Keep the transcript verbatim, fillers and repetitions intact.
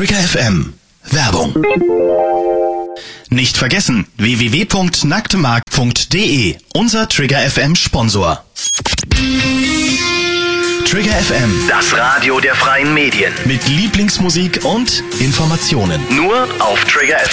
Trigger F M. Werbung. Nicht vergessen, w w w punkt nacktemarkt punkt d e, unser Trigger F M Sponsor. Trigger F M, das Radio der freien Medien. mit Lieblingsmusik und Informationen. Nur auf Trigger F M.